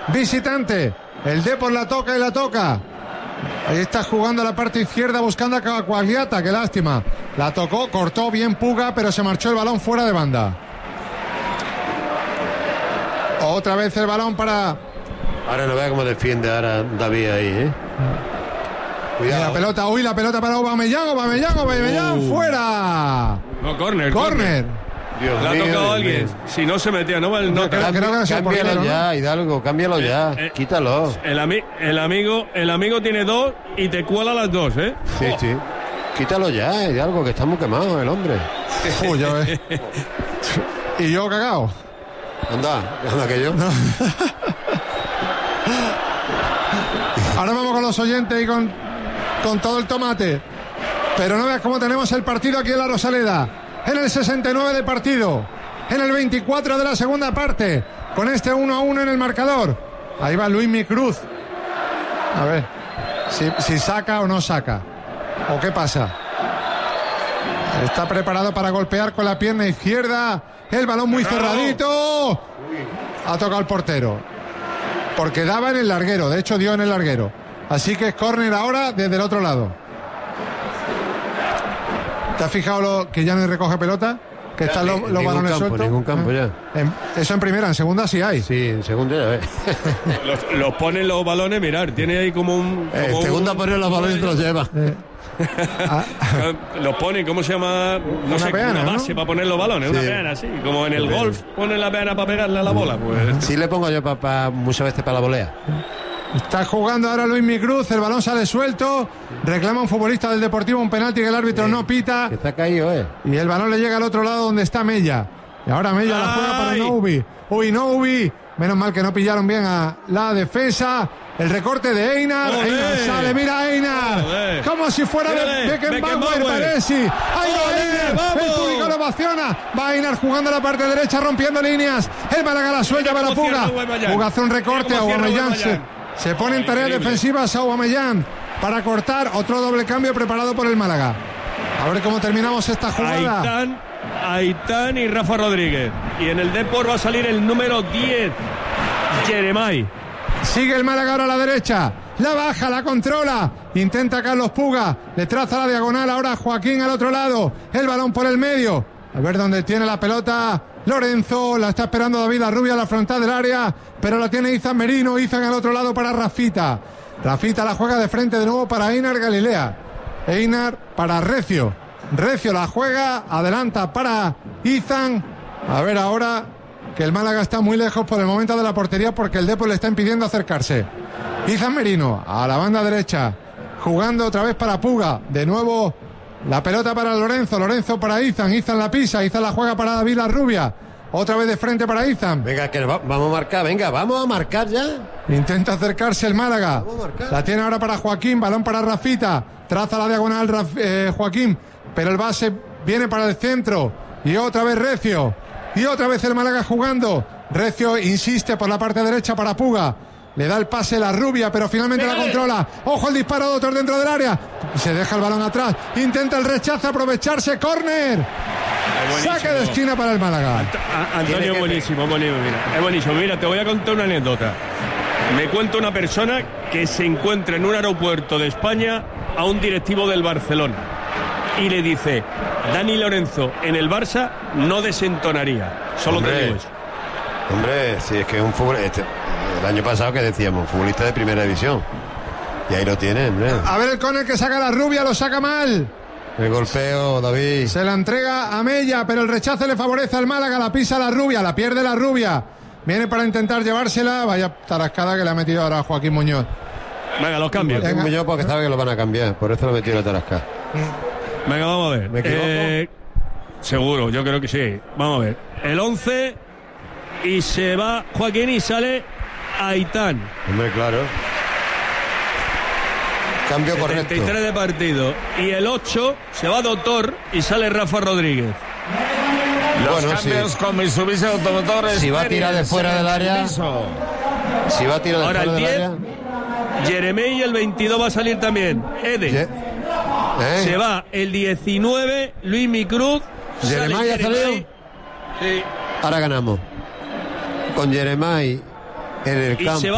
visitante. El Depor la toca y la toca. Ahí está jugando a la parte izquierda buscando a Quagliata, qué lástima. La tocó, cortó bien Puga, pero se marchó el balón fuera de banda. Otra vez el balón para... Ahora no vea cómo defiende ahora David ahí, Cuidado. La pelota para Aubameyang, fuera. No, córner. Dios La ha mío, tocado Dios alguien. mío. Si no se metía, no vale. No, Creo que no es el Cámbialo portero, ya, ¿no? Hidalgo, cámbialo ya. Quítalo. el amigo tiene 2 y te cuela las 2, Sí. Quítalo ya, Hidalgo, que está muy quemado el hombre. Uy, ya ves. Y yo cagao. Anda que yo. Ahora vamos con los oyentes y con todo el tomate. Pero no veas cómo tenemos el partido aquí en la Rosaleda. En el 69 de partido. En el 24 de la segunda parte. Con este 1-1 en el marcador. Ahí va Luismi Cruz. A ver si saca o no saca. ¿O qué pasa? Está preparado para golpear con la pierna izquierda. El balón muy cerradito. Ha tocado el portero. Porque daba en el larguero. De hecho dio en el larguero. Así que es córner ahora desde el otro lado. ¿Te has fijado que ya no recoge pelota? Que están los balones sueltos. Ningún campo ya. Eso en primera, en segunda sí hay. Sí, en segunda ya ves. Los ponen los balones, mirar, tiene ahí como un... En segunda ponen los balones y los lleva. Los ponen, ¿cómo se llama? Una peana, una base, ¿no? Para poner los balones, una peana, sí. Como en el golf ponen la peana para pegarle a la bola. Pues. Sí le pongo yo muchas veces para la volea. Está jugando ahora Luismi Cruz, el balón sale suelto, reclama un futbolista del Deportivo un penalti que el árbitro no pita. Que está caído, Y el balón le llega al otro lado donde está Mella. Y ahora Mella la juega para Noubi. Noubi. Menos mal que no pillaron bien a la defensa. El recorte de Einar. Einar sale, mira Einar. Como si fuera de Beckenbauer, Paresi. Ahí va Einar. El público lo ovaciona. Va Einar jugando a la parte derecha, rompiendo líneas. El Málaga la suelta para Puga. Puga hace un recorte. Aubameyang se pone en tareas defensivas a Aubameyang para cortar. Otro doble cambio preparado por el Málaga. A ver cómo terminamos esta jugada. Aitán y Rafa Rodríguez. Y en el Depor va a salir el número 10, Jeremai. Sigue el Málaga ahora a la derecha. La baja, la controla. Intenta Carlos Puga. Le traza la diagonal ahora Joaquín al otro lado. El balón por el medio. A ver dónde tiene la pelota Lorenzo. La está esperando David Larrubia a la frontal del área. Pero la tiene Izan Merino. Izan al otro lado para Rafita. Rafita la juega de frente de nuevo para Einar Galilea. Einar para Recio. Recio la juega. Adelanta para Izan. A ver ahora que el Málaga está muy lejos por el momento de la portería porque el Depor le está impidiendo acercarse. Izan Merino a la banda derecha, jugando otra vez para Puga, de nuevo la pelota para Lorenzo para Izan la pisa, Izan la juega para David Larrubia, otra vez de frente para Izan. Venga, que vamos a marcar ya. Intenta acercarse el Málaga, la tiene ahora para Joaquín, balón para Rafita, traza la diagonal Joaquín, pero el base viene para el centro, y otra vez Recio. Y otra vez el Málaga jugando. Recio insiste por la parte derecha para Puga. Le da el pase la Rubia, pero finalmente la controla. Ojo el disparo de otro dentro del área. Se deja el balón atrás. Intenta el rechazo, aprovecharse. ¡Córner! Saque de esquina para el Málaga. Antonio, buenísimo. Mira, es buenísimo. Mira, te voy a contar una anécdota. Me cuenta una persona que se encuentra en un aeropuerto de España a un directivo del Barcelona. Y le dice: Dani Lorenzo en el Barça no desentonaría. Solo te digo eso. Hombre, si es que es un futbolista. El año pasado que decíamos, futbolista de primera división. Y ahí lo tienen, hombre. A ver el córner que saca la Rubia, lo saca mal. El golpeo, David. Se la entrega a Mella, pero el rechazo le favorece al Málaga. La pisa la Rubia, la pierde la Rubia. Viene para intentar llevársela. Vaya tarascada que le ha metido ahora Joaquín Muñoz. Venga, los cambios. Joaquín Muñoz porque sabe que lo van a cambiar. Por eso lo metió la tarascada. Venga, vamos a ver. ¿Me equivoco? Seguro, yo creo que sí. Vamos a ver. El 11 y se va Joaquín y sale Aitán. Hombre, claro. Cambio correcto. 73 de partido. Y el 8 se va Doctor y sale Rafa Rodríguez. Los cambios con Mitsubishi Automotores. Si va a tirar de fuera del área. Si va a tirar de ahora fuera el 10, del área. Jeremei, y el 22 va a salir también Ede. Se va el 19, Luismi Cruz. Jeremai ha salido. Sí. Ahora ganamos. Con Jeremai en el campo.